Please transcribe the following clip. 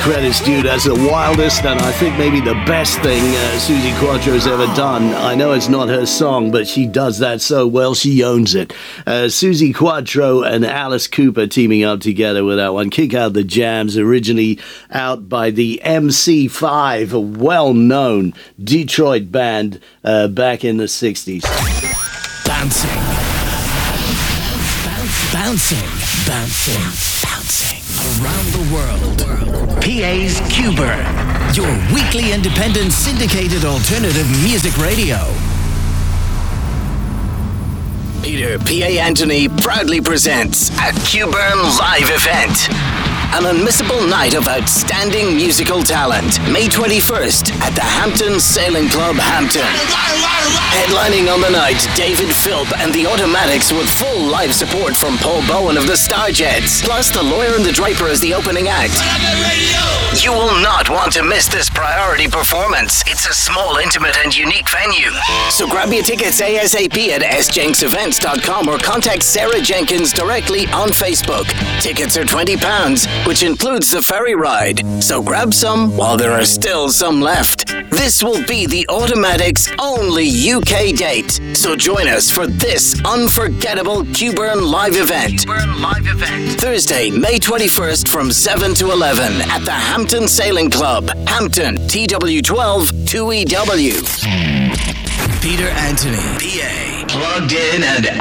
credit's due. That's the wildest and I think maybe the best thing Suzi Quatro's ever done. I know it's not her song, but she does that so well, she owns it. Suzi Quatro and Alice Cooper teaming up together with that one. Kick Out the Jams, originally out by the MC5, a well-known Detroit band back in the 60s. Bouncing. Around the world. PA's Cuber, your weekly independent syndicated alternative music radio. Peter P.A. Anthony proudly presents a Cuburn live event. An unmissable night of outstanding musical talent. May 21st at the Hampton Sailing Club, Hampton. Headlining on the night, David Philp and the Automatics with full live support from Paul Bowen of the Starjets. Plus The Lawyer and the Draper as the opening act. You will not want to miss this priority performance. It's a small, intimate and unique venue. So grab your tickets ASAP at sjenksevents.com or contact Sarah Jenkins directly on Facebook. Tickets are £20, which includes the ferry ride. So grab some while there are still some left. This will be the Automatics' only UK date. So join us for this unforgettable Cuburn live event. Thursday, May 21st from 7 to 11 at the Hampton Sailing Club, Hampton, TW12 2EW. Peter Anthony, PA. Plugged in and